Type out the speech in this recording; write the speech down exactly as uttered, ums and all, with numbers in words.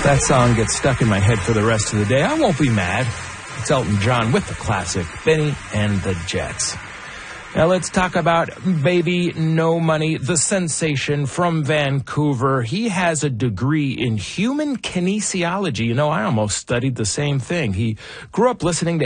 That song gets stuck in my head for the rest of the day. I won't be mad. It's Elton John with the classic Benny and the Jets. Now let's talk about Baby No Money, the sensation from Vancouver. He has a degree in human kinesiology. You know, I almost studied the same thing. He grew up listening to